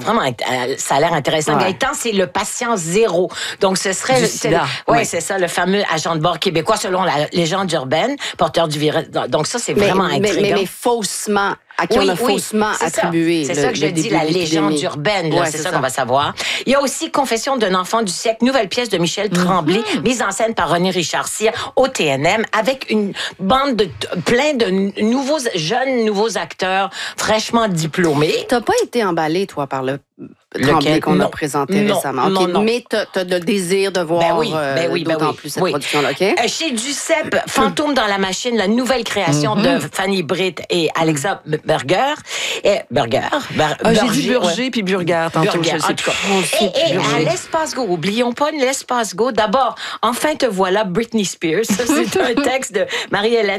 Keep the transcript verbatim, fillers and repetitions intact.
vraiment, ça a l'air intéressant. Ouais. Gaëtan, c'est le patient zéro. Donc, ce serait... Oui, ouais, c'est ça, le fameux agent de bord québécois, selon la légende urbaine, porteur du virus. Donc, ça, c'est mais, vraiment mais, intriguant. Mais, mais faussement... à qui oui, on a oui, faussement c'est attribué. Ça. C'est le, ça que je dis, la légende urbaine. Là, ouais, c'est, c'est ça, ça qu'on va savoir. Il y a aussi Confession d'un enfant du siècle, nouvelle pièce de Michel Tremblay, mm-hmm. mise en scène par René Richard Cyr au T N M, avec une bande de plein de nouveaux jeunes, nouveaux acteurs fraîchement diplômés. T'as pas été emballé, toi, par le Tremblay qu'on a présenté non, récemment. Okay, non, non. Mais t'as, t'as le désir de voir ben oui, ben oui, d'autant ben oui, plus cette oui. production-là, OK? Euh, chez Duceppe, Fantôme dans la machine, la nouvelle création mm-hmm. de Fanny Britt et Alexa Burger. Et Burger. Ber- ah, Burger, j'ai dit Burger ouais. puis Burger tantôt. Burger, je sais en tout cas. Et, et à l'Espace Go, oublions pas l'Espace Go. D'abord, Enfin te voilà, Britney Spears. Ça, c'est un texte de Marie-Hélène